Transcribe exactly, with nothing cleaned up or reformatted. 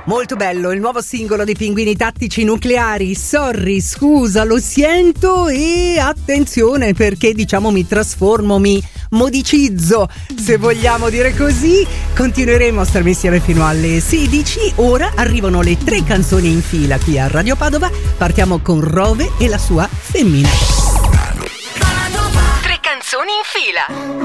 Molto bello il nuovo singolo dei Pinguini Tattici Nucleari. Sorry, scusa, lo sento e attenzione perché diciamo mi trasformo, mi modicizzo, se vogliamo dire così. Continueremo a starmi insieme fino alle sedici. Ora arrivano le tre canzoni in fila qui a Radio Padova. Partiamo con Rove e la sua Femmina. Tre canzoni in fila.